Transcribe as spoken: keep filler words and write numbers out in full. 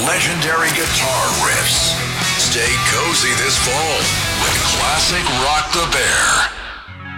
legendary guitar riffs. Stay cozy this fall with classic Rock the Bear.